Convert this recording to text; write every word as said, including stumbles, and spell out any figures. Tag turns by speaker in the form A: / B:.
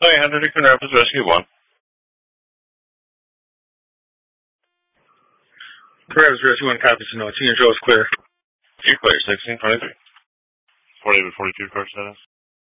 A: Hi, one hundred Eastern Rapids Rescue one.
B: Rapids Rescue one, copy to know. T and Joe is clear.
A: You're clear, sixteen twenty-three. forty-eight forty-two car status.